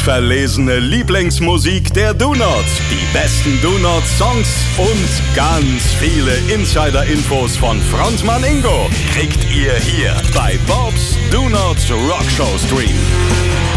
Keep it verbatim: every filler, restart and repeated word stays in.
verlesene Lieblingsmusik der Donuts, die besten Donut-Songs und ganz viele Insider-Infos von Frontmann Ingo kriegt ihr hier bei Bob's Donuts Rockshow Stream.